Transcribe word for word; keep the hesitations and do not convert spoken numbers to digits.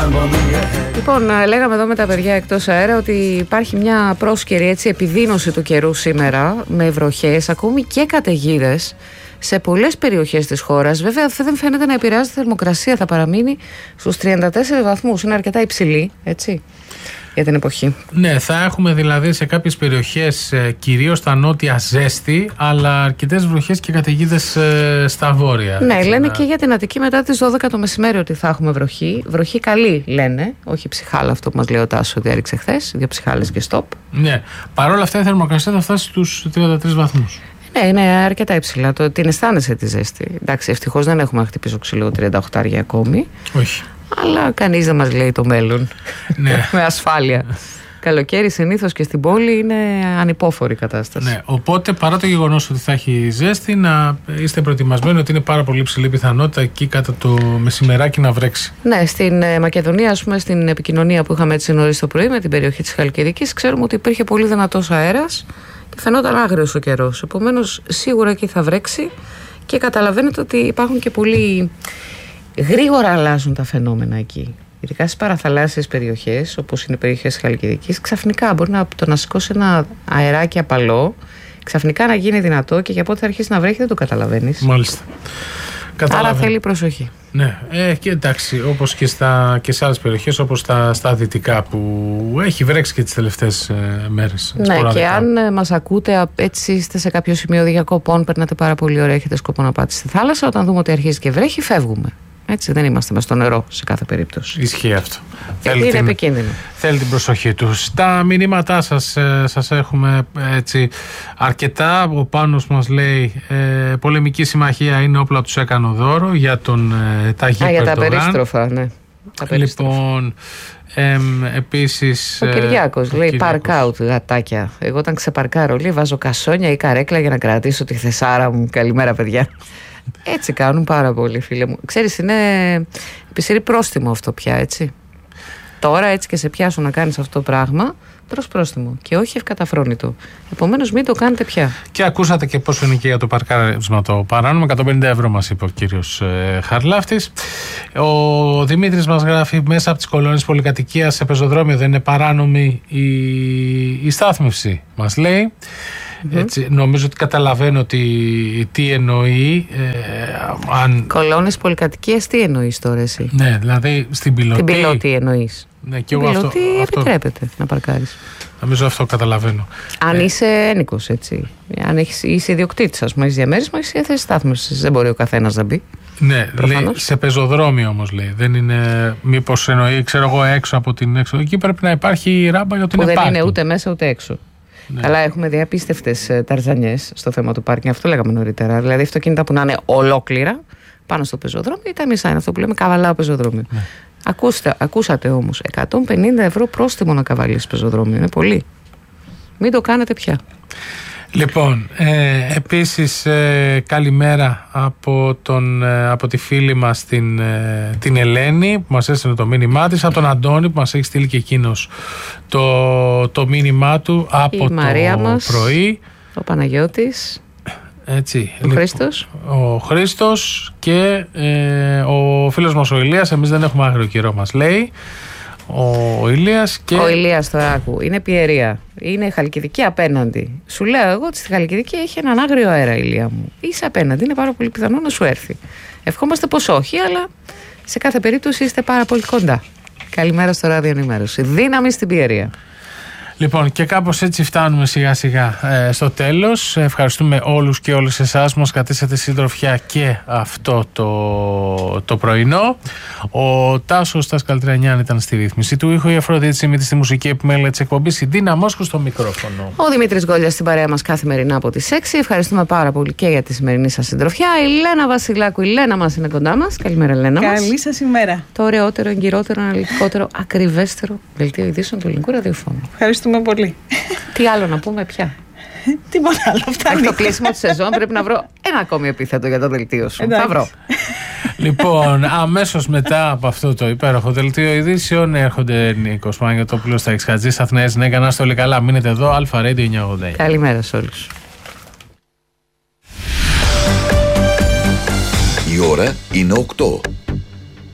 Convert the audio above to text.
Λοιπόν, λέγαμε εδώ με τα παιδιά εκτός αέρα ότι υπάρχει μια πρόσκαιρη έτσι, επιδείνωση του καιρού σήμερα με βροχές, ακόμη και καταιγίδες σε πολλές περιοχές της χώρας. Βέβαια αυτό δεν φαίνεται να επηρεάζει τη θερμοκρασία, θα παραμείνει στους τριάντα τέσσερις βαθμούς, είναι αρκετά υψηλή, έτσι, για την εποχή. Ναι, θα έχουμε δηλαδή σε κάποιες περιοχές κυρίως στα νότια ζέστη, αλλά αρκετές βροχές και καταιγίδες στα βόρεια. Ναι, έτσι, λένε να... και για την Αττική μετά τις δώδεκα το μεσημέρι ότι θα έχουμε βροχή. Βροχή καλή λένε, όχι ψυχάλα αυτό που μας λέει ο Τάσος ότι έριξε χθες, δύο ψυχάλες και στόπ. Ναι, παρόλα αυτά η θερμοκρασία θα φτάσει στους τριάντα τρεις βαθμούς. Ναι, είναι αρκετά υψηλά. Το, την αισθάνεσαι τη ζέστη. Εντάξει, ευτυχώς δεν έχουμε χτυπήσει ξύλο τριάντα οκτώ ακόμη. Όχι. Αλλά κανείς δεν μας λέει το μέλλον. Ναι. Με ασφάλεια. Καλοκαίρι συνήθως και στην πόλη είναι ανυπόφορη κατάσταση. Ναι, οπότε παρά το γεγονός ότι θα έχει ζέστη, να είστε προετοιμασμένοι ότι είναι πάρα πολύ ψηλή πιθανότητα εκεί κατά το μεσημεράκι να βρέξει. Ναι, στην ε, Μακεδονία, ας πούμε, στην επικοινωνία που είχαμε έτσι νωρίς το πρωί με την περιοχή της Χαλκιδικής, ξέρουμε ότι υπήρχε πολύ δυνατός αέρας και φαινόταν άγριος ο καιρός. Επομένως, σίγουρα εκεί θα βρέξει και καταλαβαίνετε ότι υπάρχουν και πολύ γρήγορα αλλάζουν τα φαινόμενα εκεί. Ειδικά στις παραθαλάσσιες περιοχές, όπως είναι οι περιοχές της Χαλκιδικής, ξαφνικά μπορεί να, το να σηκώσει ένα αεράκι απαλό, ξαφνικά να γίνει δυνατό και για πότε θα αρχίσει να βρέχει δεν το καταλαβαίνεις. Μάλιστα. Άρα θέλει προσοχή. Ναι, ε, και εντάξει, όπως και, στα, και σε άλλες περιοχές, όπως στα, στα δυτικά που έχει βρέξει και τις τελευταίες ε, μέρες. Ναι, σποραδικά. Και αν ε, μας ακούτε, έτσι είστε σε κάποιο σημείο διακοπών, περνάτε πάρα πολύ ωραία, έχετε σκοπό να πάτε στη θάλασσα, όταν δούμε ότι αρχίζει και βρέχει, φεύγουμε. Έτσι, δεν είμαστε μες στο νερό σε κάθε περίπτωση. Ισχύει αυτό. Γιατί είναι την, επικίνδυνο. Θέλει την προσοχή του. Στα μηνύματά σας, ε, σας έχουμε έτσι αρκετά. Ο Πάνος μας λέει ε, πολεμική συμμαχία είναι όπλα τους έκανε δώρο για τον ε, Ταγί Ερντογάν. Για τα περίστροφα, ναι. Τα περίστροφα. Λοιπόν, ε, επίσης... Ο Κυριάκος ε, λέει Κυριάκος. park out γατάκια. Εγώ όταν ξεπαρκάρω λέει βάζω κασόνια ή καρέκλα για να κρατήσω τη θεσάρα μου. Καλημέρα παιδιά. Έτσι κάνουν πάρα πολύ, φίλε μου. Ξέρεις, είναι επισύρει πρόστιμο αυτό πια, έτσι. Τώρα έτσι και σε πιάσουν να κάνεις αυτό το πράγμα, προς πρόστιμο και όχι ευκαταφρόνητο. Επομένως μην το κάνετε πια. Και ακούσατε και πόσο είναι και για το παρκάρισμα το παράνομο. εκατόν πενήντα ευρώ μας είπε ο κύριος ε, Χαρλάφτης. Ο Δημήτρης μας γράφει μέσα από τις κολόνες πολυκατοικίας σε πεζοδρόμιο δεν είναι παράνομη η, η στάθμευση, μας λέει. Mm-hmm. Έτσι, νομίζω ότι καταλαβαίνω τι, τι εννοεί. Ε, αν... Κολόνες πολυκατοικίας τι εννοείς τώρα εσύ? Ναι, δηλαδή στην πιλωτή. Την πιλωτή εννοείς? Ναι, και την εγώ πιλωτή αυτό, επιτρέπεται αυτό... να παρκάρεις. Νομίζω αυτό καταλαβαίνω. Αν ε... είσαι ένοικος, έτσι. Αν έχεις, είσαι ιδιοκτήτης, ας πούμε, έχεις διαμέρισμα, έχεις θέση στάθμευσης. Δεν μπορεί ο καθένας να μπει. Ναι, λέει, σε πεζοδρόμιο όμως λέει. Δεν είναι μήπως εννοεί, ξέρω εγώ, έξω από την έξω. Εκεί πρέπει να υπάρχει ράμπα για την επάρκη. Δεν είναι ούτε μέσα ούτε έξω. Ναι. Καλά, έχουμε δει απίστευτες ταρζανιές στο θέμα του πάρκινγκ. Αυτό λέγαμε νωρίτερα. Δηλαδή, αυτοκίνητα που να είναι ολόκληρα πάνω στο πεζοδρόμιο ή τα μισά είναι αυτό που λέμε καβαλάω πεζοδρόμιο. Ναι. Ακούστε, ακούσατε όμως, εκατόν πενήντα ευρώ πρόστιμο να καβαλείς πεζοδρόμιο. Είναι πολύ. Μην το κάνετε πια. Λοιπόν, ε, επίσης ε, καλημέρα από, τον, ε, από τη φίλη μας την, ε, την Ελένη που μας έστειλε το μήνυμά της, από τον Αντώνη που μας έχει στείλει και εκείνος το, το μήνυμά του από η το Μαρία μας, πρωί. Ο Παναγιώτης. Έτσι, ο Χρήστος. Ο Χρήστος και ε, ο φίλος μας ο Ηλίας, εμείς δεν έχουμε άγριο καιρό μας λέει. Ο Ηλίας και... Ο Ηλίας τώρα άκου, είναι Πιερία. Είναι Χαλκιδική απέναντι. Σου λέω εγώ ότι στη Χαλκιδική έχει έναν άγριο αέρα, Ηλία μου. Είσαι απέναντι, είναι πάρα πολύ πιθανό να σου έρθει. Ευχόμαστε πως όχι, αλλά σε κάθε περίπτωση είστε πάρα πολύ κοντά. Καλημέρα στο Ράδιο Ενημέρωση. Δύναμη στην Πιερία. Λοιπόν, και κάπως έτσι φτάνουμε σιγά σιγά ε, στο τέλος. Ευχαριστούμε όλους και όλες εσάς που μας κρατήσατε συντροφιά και αυτό το, το πρωινό. Ο Τάσος Τας Καλτρανιάν ήταν στη ρύθμιση του ήχου, η Αφροδίτη Σιμίτη στη μουσική επιμέλεια της εκπομπής, η Ντίνα Μόσχου στο μικρόφωνο. Ο Δημήτρης Γκόλιας στην παρέα μας καθημερινά από τις έξι. Ευχαριστούμε πάρα πολύ και για τη σημερινή σας συντροφιά. Η Λένα Βασιλάκου, η Λένα μας είναι κοντά μας. Καλημέρα, Λένα μας. Καλή σας ημέρα. Το ωραιότερο, εγκυρότερο, αναλυτικότερο, ακριβέστερο δελτίο ειδήσεων του ελληνικού ραδιοφώνου. Ευχαριστούμε πολύ. Τι άλλο να πούμε πια? Τίποτα άλλο. Μέχρι το κλείσιμο τη σεζόν πρέπει να βρω ένα ακόμη επίθετο για το δελτίο σου. Εντάξει. Θα βρω. Λοιπόν, αμέσως μετά από αυτό το υπέροχο δελτίο ειδήσεων έρχονται Νίκος Παναγιωτόπουλος, Τάκης Χατζής, Αθηναίας Νέγκα. Να είστε όλοι καλά. Μείνετε εδώ, Αλφα Radio εννιακόσια ογδόντα εννιά. Καλημέρα σε όλους. Η ώρα είναι οκτώ.